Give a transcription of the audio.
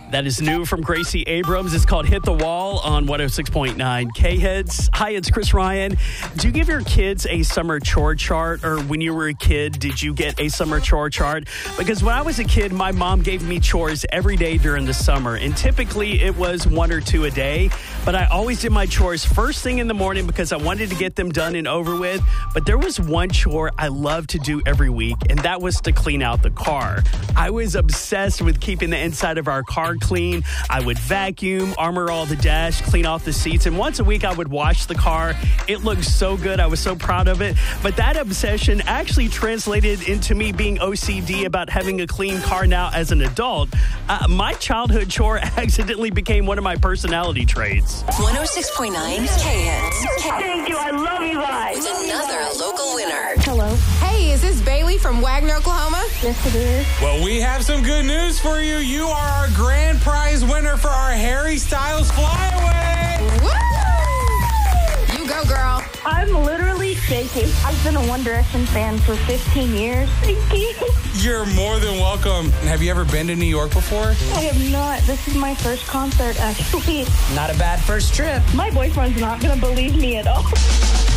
That is new from Gracie Abrams. It's called Hit the Wall on 106.9 K-Hits. Hi, it's Chris Ryan. Do you give your kids a summer chore chart? Or when you were a kid, did you get a summer chore chart? Because when I was a kid, my mom gave me chores every day during the summer. And typically it was 1 or 2 a day. But I always did my chores first thing in the morning because I wanted to get them done and over with. But there was one chore I loved to do every week, and that was to clean out the car. I was obsessed with keeping the inside of our car clean. I would vacuum, armor all the dash, clean off the seats, and once a week I would wash the car. It looked so good. I was so proud of it. But that obsession actually translated into me being OCD about having a clean car now as an adult. My childhood chore accidentally became one of my personality traits. 106.9 K-Hits. Thank you. I love you guys. With another local winner. Hello. Hey, is this Bailey from Wagner, Oklahoma? Yes, it is. Well, we have some good news for you. You are our grand prize winner for our Harry Styles Flyaway. Woo! You go, girl. I'm literally shaking. I've been a One Direction fan for 15 years. Thank you. You're more than welcome. Have you ever been to New York before? I have not. This is my first concert, actually. Not a bad first trip. My boyfriend's not going to believe me at all.